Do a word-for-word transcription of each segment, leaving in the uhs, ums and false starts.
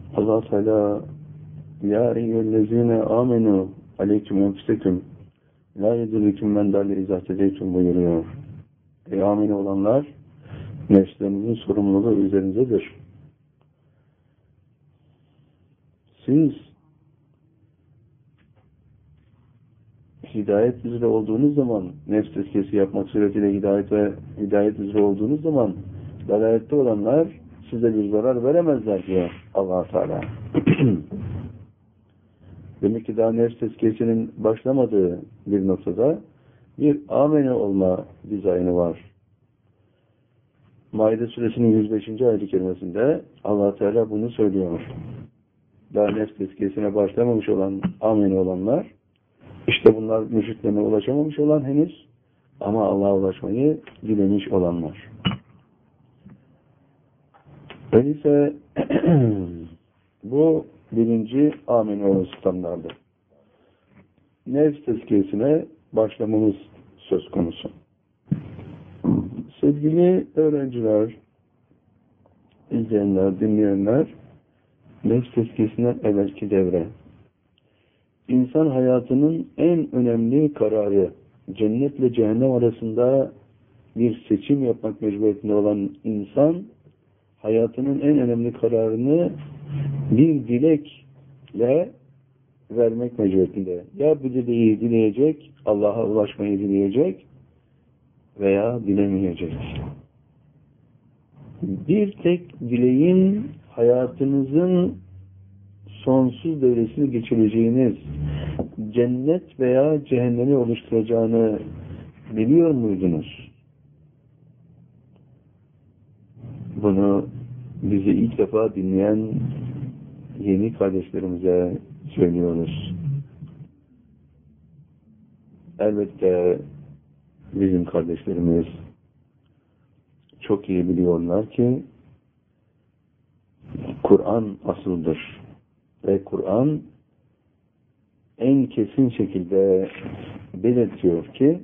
Allah Teala ya eyyühellezine amenu aleyküm enfüseküm la yedurüküm men dalle izahtedeytüm buyuruyor. Ey amin olanlar, nefslerinizin sorumluluğu üzerinizdedir. Siz hidayet üzere olduğunuz zaman, nefs tezkiyesi yapmak suretiyle hidayet ve hidayet üzere olduğunuz zaman dalalette olanlar size bir zarar veremezler diyor Allah Teala. Demek ki daha nefs tezkiyesinin başlamadığı bir noktada bir amene olma dizaynı var. Maide suresinin yüz beşinci ayet-i kerimesinde Allah Teala bunu söylüyor. Daha nefs tezkiyesine başlamamış olan amene olanlar, işte bunlar mürşitlerine ulaşamamış olan henüz ama Allah'a ulaşmayı dilemiş olanlar. Öyleyse bu birinci amene olma standardı. Nefs tezkiyesine başlamamız söz konusu. Sevgili öğrenciler, izleyenler, dinleyenler, nefs tezkiyesinden evvelki devre. İnsan hayatının en önemli kararı, cennetle cehennem arasında bir seçim yapmak mecburiyetinde olan insan, hayatının en önemli kararını bir dilekle vermek mecburiyetinde. Ya bir dileği dileyecek, Allah'a ulaşmayı dileyecek veya dilemeyecek. Bir tek dileğin hayatınızın sonsuz devresini geçireceğiniz, cennet veya cehennemi oluşturacağını biliyor muydunuz? Bunu bizi ilk defa dinleyen yeni kardeşlerimize söylüyoruz. Elbette bizim kardeşlerimiz çok iyi biliyorlar ki Kur'an asıldır. Ve Kur'an en kesin şekilde belirtiyor ki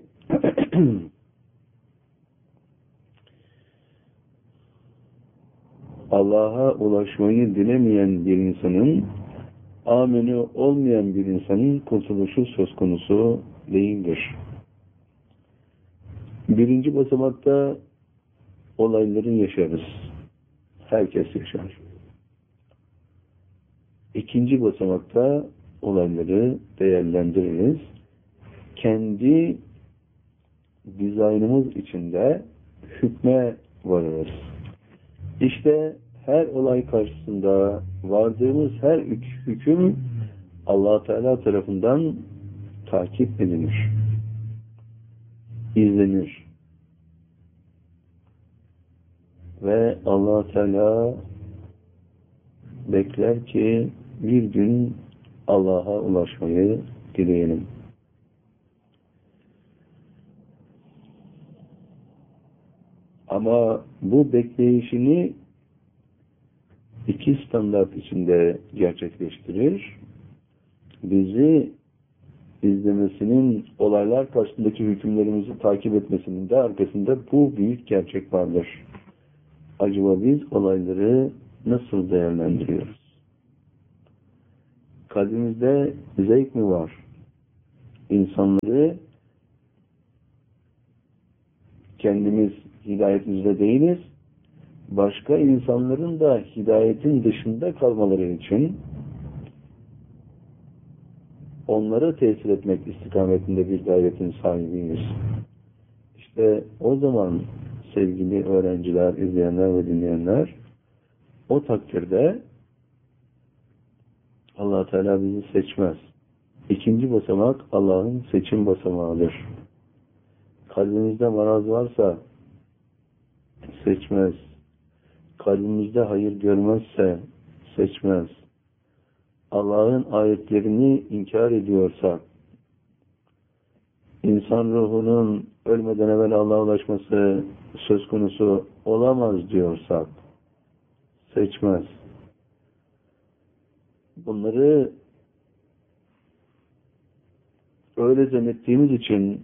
Allah'a ulaşmayı dilemeyen bir insanın, ameni olmayan bir insanın kurtuluşu söz konusu değildir. Birinci basamakta olayları yaşarız. Herkes yaşar. İkinci basamakta olayları değerlendiririz. Kendi dizaynımız içinde hükme varırız. İşte her olay karşısında vardığımız her hüküm Allah Teala tarafından takip edilir. İzlenir. Ve Allah Teala bekler ki bir gün Allah'a ulaşmayı dileyelim. Ama bu bekleyişini iki standart içinde gerçekleştirir. Bizi izlemesinin, olaylar karşısındaki hükümlerimizi takip etmesinin de arkasında bu büyük gerçek vardır. Acaba biz olayları nasıl değerlendiriyoruz? Kalbimizde zevk mi var? İnsanları kendimiz hidayet üzere değiliz. Başka insanların da hidayetin dışında kalmaları için onlara tesir etmek istikametinde bir gayretin sahibiyiz. İşte o zaman sevgili öğrenciler, izleyenler ve dinleyenler, o takdirde Allah Teala bizi seçmez. İkinci basamak Allah'ın seçim basamağıdır. Kalbimizde maraz varsa seçmez. Kalbimizde hayır görmezse seçmez. Allah'ın ayetlerini inkar ediyorsa, insan ruhunun ölmeden evvel Allah'a ulaşması söz konusu olamaz diyorsak seçmez. Bunları öyle zannettiğimiz için,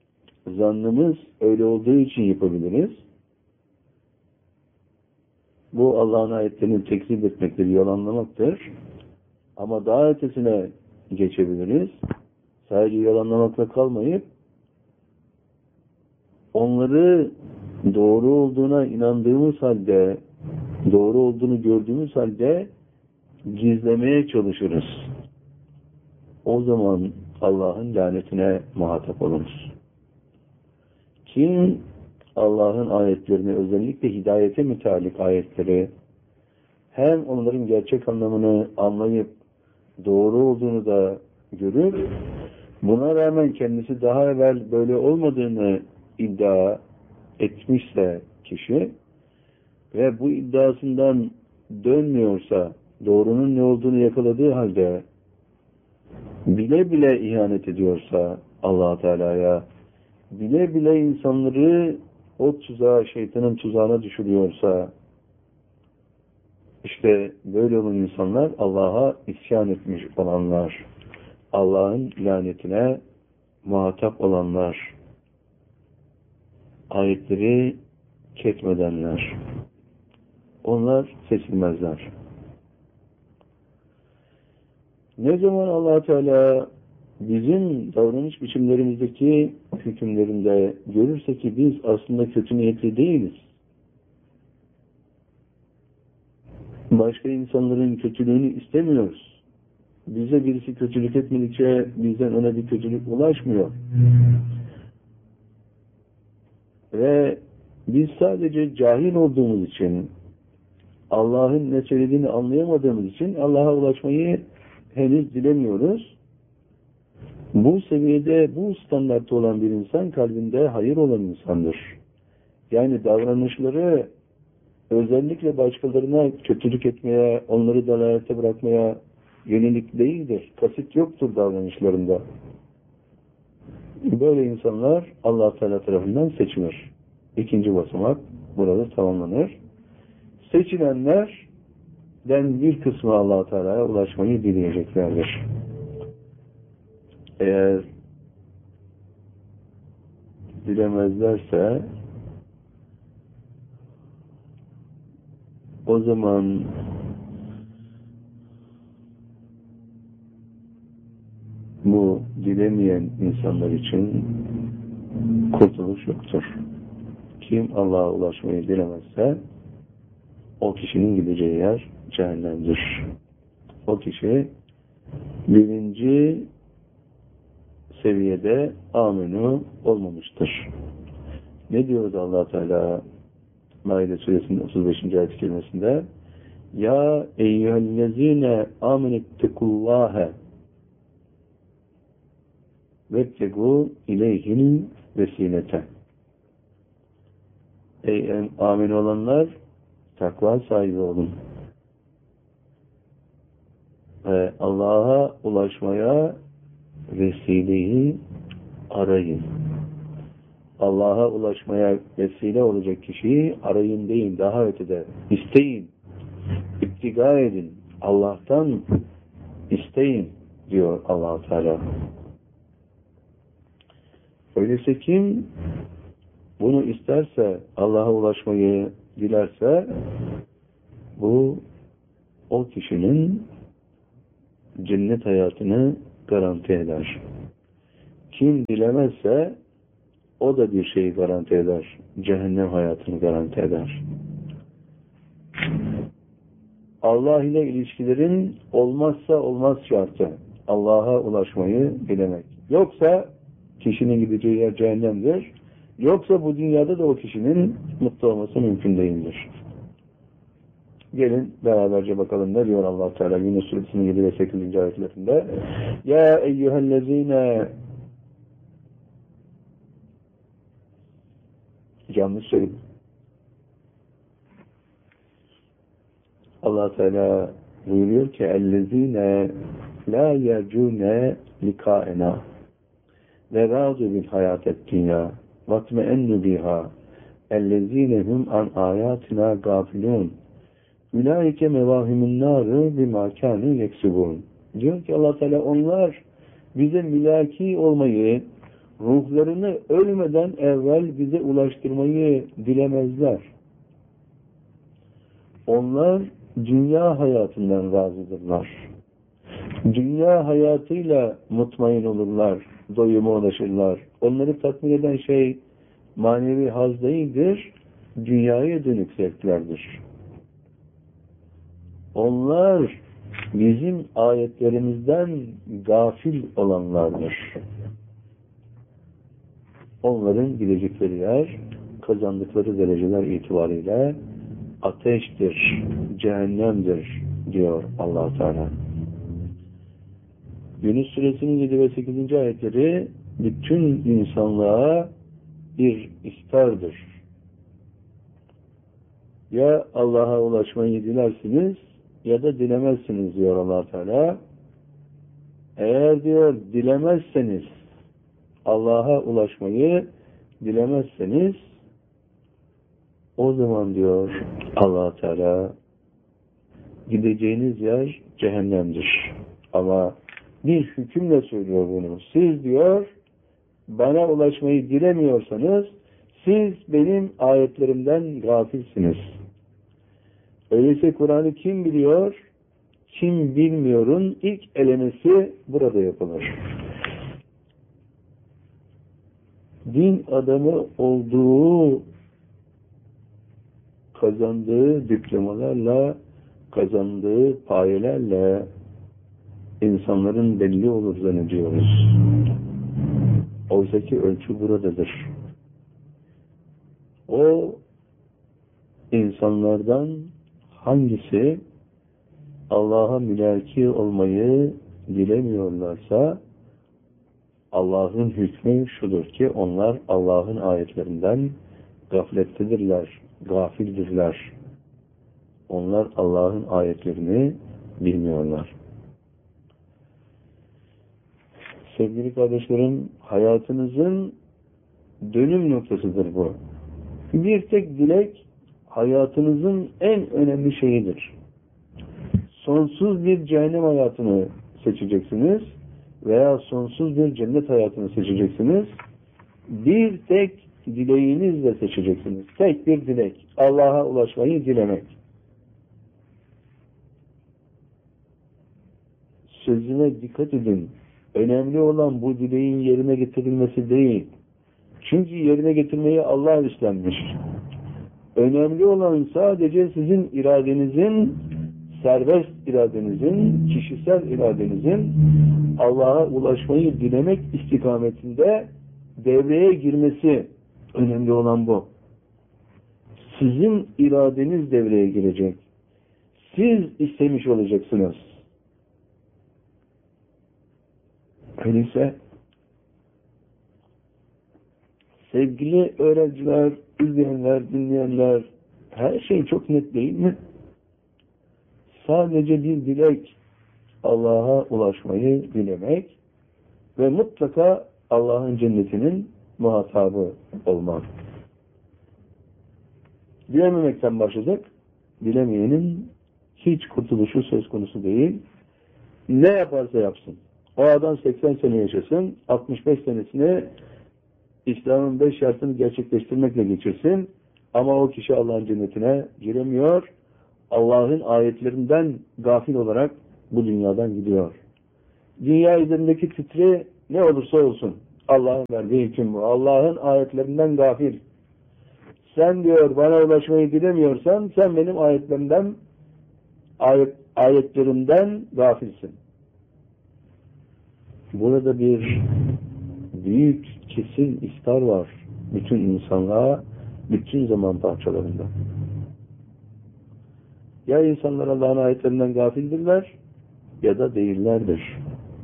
zannımız öyle olduğu için yapabiliriz. Bu Allah'ın ayetlerini tekzip etmektir, yalanlamaktır. Ama daha ötesine geçebiliriz. Sadece yalanlamakla kalmayıp onları doğru olduğuna inandığımız halde, doğru olduğunu gördüğümüz halde gizlemeye çalışırız. O zaman Allah'ın lanetine muhatap oluruz. Kim Allah'ın ayetlerini, özellikle hidayete müteallik ayetleri, hem onların gerçek anlamını anlayıp doğru olduğunu da görüp, buna rağmen kendisi daha evvel böyle olmadığını iddia etmişse kişi ve bu iddiasından dönmüyorsa, doğrunun ne olduğunu yakaladığı halde bile bile ihanet ediyorsa Allah Teala'ya, bile bile insanları o tuzağa, şeytanın tuzağına düşürüyorsa, işte böyle olan insanlar Allah'a isyan etmiş olanlar, Allah'ın lanetine muhatap olanlar, ayetleri ketmedenler. Onlar seçilmezler. Ne zaman Allah Teala bizim davranış biçimlerimizdeki hükümlerinde görürse ki biz aslında kötü niyetli değiliz, başka insanların kötülüğünü istemiyoruz, bize birisi kötülük etmedikçe bizden ona bir kötülük ulaşmıyor ve biz sadece cahil olduğumuz için, Allah'ın ne söylediğini anlayamadığımız için Allah'a ulaşmayı henüz dilemiyoruz. Bu seviyede, bu standartta olan bir insan kalbinde hayır olan insandır. Yani davranışları özellikle başkalarına kötülük etmeye, onları dalalete bırakmaya yönelik değildir. Kasıt yoktur davranışlarında. Böyle insanlar Allah Teala tarafından seçilir. İkinci basamak burada tamamlanır. Seçilenlerden bir kısmı Allah Teala'ya ulaşmayı dileyeceklerdir. Eğer dilemezlerse o zaman bu dilemeyen insanlar için kurtuluş yoktur. Kim Allah'a ulaşmayı dilemezse o kişinin gideceği yer cehennemdir. O kişi birinci seviyede aminu olmamıştır. Ne diyordu Allah Teala Maide suresinin otuz beşinci ayet kelimesinde? Ya eyyühellezine amenettekullâhe vettegu ileyhil vesilete. Ey amin olanlar, takva sahibi olun. Ve Allah'a ulaşmaya vesileyi arayın. Allah'a ulaşmaya vesile olacak kişiyi arayın değil, daha ötede isteyin, iptiga edin, Allah'tan isteyin diyor Allah Teala. Öyleyse kim bunu isterse, Allah'a ulaşmayı dilerse, bu o kişinin cennet hayatını garanti eder. Kim dilemezse o da bir şeyi garanti eder. Cehennem hayatını garanti eder. Allah ile ilişkilerin olmazsa olmaz şartı Allah'a ulaşmayı dilemek. Yoksa kişinin gideceği yer cehennemdir. Yoksa bu dünyada da o kişinin mutlu olması mümkün değildir. Gelin beraberce bakalım ne diyor Allah Teala Yunus suresinin yedi ve sekizinci ayetlerinde. Ya eyyühellezine, yanlış söyledim. Allah Teala buyuruyor ki ellezine la yercune likaena ve râzu bil hayatet dünya vatme'ennu biha ellezinehum an ayatina gafilun ulaike mevahimun nârı bimâ kânû yeksubûn. Diyor ki Allah Teala onlar bize mülaki olmayı, ruhlarını ölmeden evvel bize ulaştırmayı dilemezler. Onlar dünya hayatından razıdırlar. Dünya hayatıyla mutmain olurlar, doyuma ulaşırlar. Onları tatmin eden şey manevi haz değildir, dünyaya dönük zevklerdir. Onlar bizim ayetlerimizden gafil olanlardır. Onların gidecekleri yer, kazandıkları dereceler itibariyle ateştir, cehennemdir diyor Allah Teala. Yunus Suresinin yedi ve sekizinci ayetleri bütün insanlığa bir ihtardır. Ya Allah'a ulaşmayı dilersiniz ya da dilemezsiniz diyor Allah Teala. Eğer diyor dilemezseniz, Allah'a ulaşmayı dilemezseniz, o zaman diyor Allah Teala, gideceğiniz yer cehennemdir. Ama bir hükümle söylüyor bunu. Siz diyor bana ulaşmayı dilemiyorsanız siz benim ayetlerimden gafilsiniz. Öyleyse Kur'an'ı kim biliyor? Kim bilmiyorun ilk elemesi burada yapılır. Din adamı olduğu kazandığı diplomalarla, kazandığı payelerle insanların belli olur zannediyoruz. Oysa ki ölçü buradadır. O insanlardan hangisi Allah'a mülaki olmayı dilemiyorlarsa Allah'ın hükmü şudur ki onlar Allah'ın ayetlerinden gaflettedirler, gafildirler. Onlar Allah'ın ayetlerini bilmiyorlar. Sevgili kardeşlerim, hayatınızın dönüm noktasıdır bu. Bir tek dilek hayatınızın en önemli şeyidir. Sonsuz bir cehennem hayatını seçeceksiniz veya sonsuz bir cennet hayatını seçeceksiniz. Bir tek dileğinizle seçeceksiniz. Tek bir dilek. Allah'a ulaşmayı dilemek. Sözüne dikkat edin. Önemli olan bu dileğin yerine getirilmesi değil. Çünkü yerine getirmeyi Allah üstlenmiş. Önemli olan sadece sizin iradenizin, serbest iradenizin, kişisel iradenizin Allah'a ulaşmayı dilemek istikametinde devreye girmesi. Önemli olan bu. Sizin iradeniz devreye girecek. Siz istemiş olacaksınız. Öyleyse sevgili öğrenciler, izleyenler, dinleyenler, her şey çok net değil mi? Sadece bir dilek, Allah'a ulaşmayı dilemek ve mutlaka Allah'ın cennetinin muhatabı olmak. Dilememekten başladık. Dilemeyenin hiç kurtuluşu söz konusu değil. Ne yaparsa yapsın. O adam seksen sene yaşasın, altmış beş senesini İslam'ın beş şartını gerçekleştirmekle geçirsin. Ama o kişi Allah'ın cennetine giremiyor. Allah'ın ayetlerinden gafil olarak bu dünyadan gidiyor. Dünya üzerindeki titri ne olursa olsun Allah'ın verdiği hüküm bu. Allah'ın ayetlerinden gafil. Sen diyor bana ulaşmayı dilemiyorsan sen benim ayetlerimden ayet, ayetlerimden gafilsin. Burada bir büyük kesin ihtar var. Bütün insanlığa, bütün zaman parçalarında. Ya insanlar Allah'ın ayetlerinden gafildirler ya da değillerdir.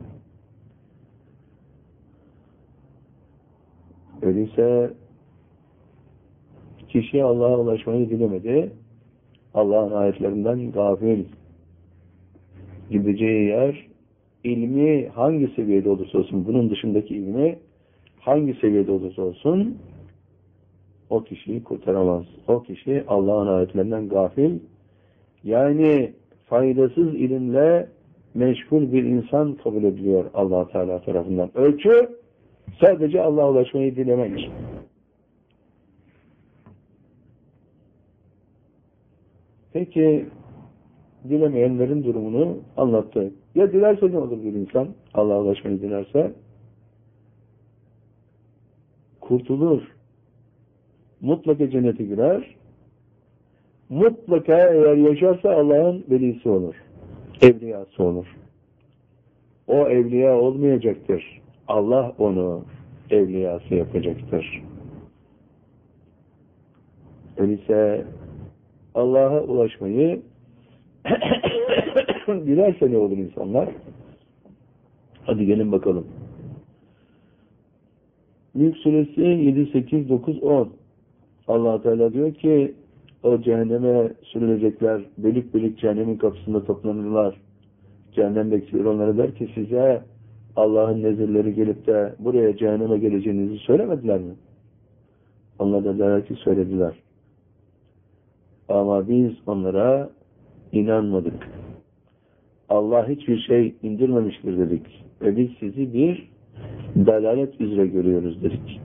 Öyleyse kişi Allah'a ulaşmayı dilemedi. Allah'ın ayetlerinden gafil. Gideceği yer ilmi hangi seviyede olursa olsun, bunun dışındaki ilmi hangi seviyede olursa olsun o kişiyi kurtaramaz. O kişi Allah'ın ayetlerinden gafil, yani faydasız ilimle meşgul bir insan kabul ediliyor Allah Teala tarafından. Ölçü sadece Allah'a ulaşmayı dilemek. Peki dilemeyenlerin durumunu anlattı. Ya dilerse ne olur bir insan? Allah'a ulaşmayı dilerse kurtulur. Mutlaka cennete girer. Mutlaka eğer yaşarsa Allah'ın velisi olur. Evliyası olur. O evliya olmayacaktır. Allah onu evliyası yapacaktır. Öyleyse Allah'a ulaşmayı dilerse ne olur insanlar? Hadi gelin bakalım. Mülk Suresi yedi, sekiz, dokuz, on. Allah Teala diyor ki o cehenneme sürülecekler, bölük bölük cehennemin kapısında toplanırlar. Cehennem bekçileri onlara der ki size Allah'ın nezirleri gelip de buraya cehenneme geleceğinizi söylemediler mi? Onlar da derler ki söylediler. Ama biz onlara inanmadık. Allah hiçbir şey indirmemiştir dedik. Ve biz sizi bir dalalet üzere görüyoruz dedik.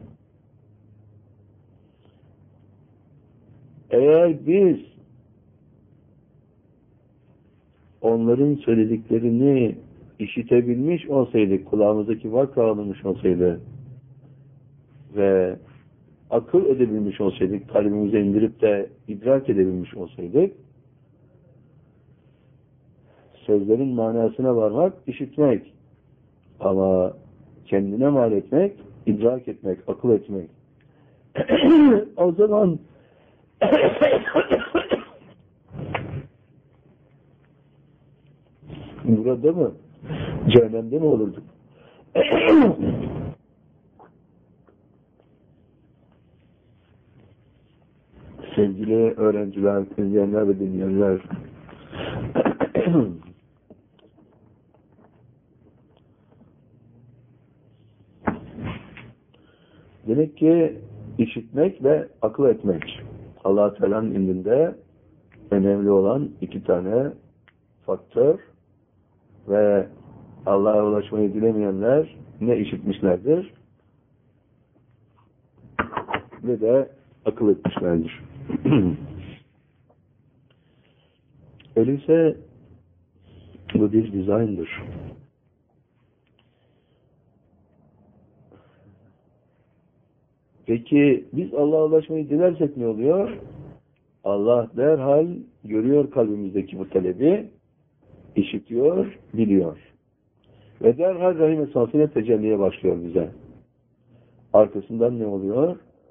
Eğer biz onların söylediklerini işitebilmiş olsaydık, kulağımızdaki vaka alınmış olsaydı ve akıl edebilmiş olsaydık, kalbimize indirip de idrak edebilmiş olsaydık, sözlerin manasına varmak, işitmek. Ama kendine mal etmek, idrak etmek, akıl etmek. O zaman burada mı? Cehennemde mi olurduk? Sevgili öğrenciler, izleyenler ve dinleyenler, demek ki işitmek ve akıl etmek Allah-u Teala'nın indinde önemli olan iki tane faktör ve Allah'a ulaşmayı dilemeyenler ne işitmişlerdir ve de akıl etmişlerdir. Öyleyse bu bir dizayndır. Peki biz Allah'a ulaşmayı dilersek ne oluyor? Allah derhal görüyor kalbimizdeki bu talebi, işitiyor, biliyor. Ve derhal rahim esasıyla tecelliye başlıyor bize. Arkasından ne oluyor?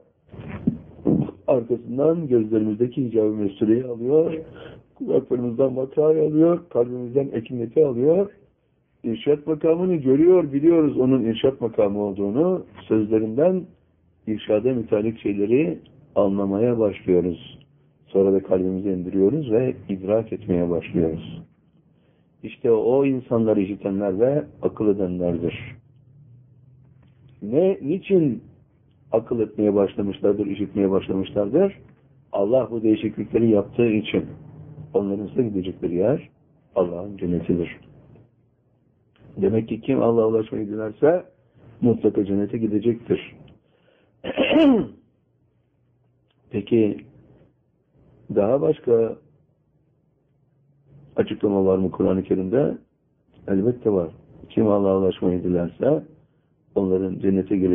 Arkasından gözlerimizdeki hicab-ı mesureyi alıyor, kulaklarımızdan vakayı alıyor, kalbimizden ekinleti alıyor. İrşad makamını görüyor, biliyoruz onun irşad makamı olduğunu, sözlerinden irşada mütalik şeyleri anlamaya başlıyoruz. Sonra da kalbimize indiriyoruz ve idrak etmeye başlıyoruz. İşte o insanları işitenler ve akıl edenlerdir. Ne, niçin akıl etmeye başlamışlardır, işitmeye başlamışlardır? Allah bu değişiklikleri yaptığı için. Onların size gidecekleri yer Allah'ın cennetidir. Demek ki kim Allah'a ulaşmayı dilerse mutlaka cennete gidecektir. Peki daha başka açıklama var mı Kur'an-ı Kerim'de? Elbette var. Kim Allah'a ulaşmayı dilerse onların cennete gireceği